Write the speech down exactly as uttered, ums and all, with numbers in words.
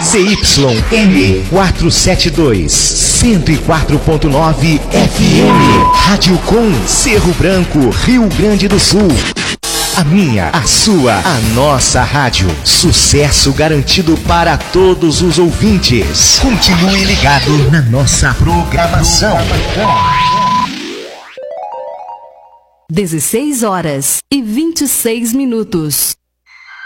Z Y M quatrocentos e setenta e dois, cento e quatro ponto nove F M. Rádio Com, Cerro Branco, Rio Grande do Sul. A minha, a sua, a nossa rádio. Sucesso garantido para todos os ouvintes. Continue ligado na nossa programação. dezesseis horas e vinte e seis minutos.